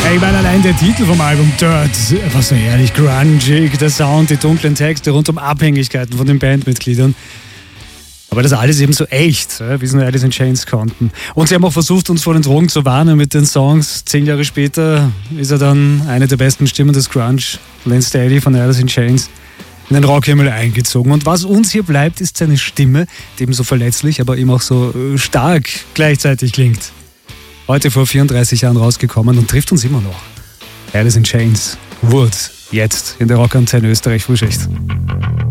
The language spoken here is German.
Ich meine, allein der Titel vom Album Dirt, einfach so herrlich grungig, der Sound, die dunklen Texte rund um Abhängigkeiten von den Bandmitgliedern. Aber das alles eben so echt, wie es nur Alice in Chains konnten. Und sie haben auch versucht, uns vor den Drogen zu warnen mit den Songs. 10 Jahre später ist er dann eine der besten Stimmen des Grunge, Len Staley von Alice in Chains, in den Rockhimmel eingezogen. Und was uns hier bleibt, ist seine Stimme, die eben so verletzlich, aber eben auch so stark gleichzeitig klingt. Heute vor 34 Jahren rausgekommen und trifft uns immer noch. Alice in Chains, Wood, jetzt in der Rockantenne Österreich Frühschicht.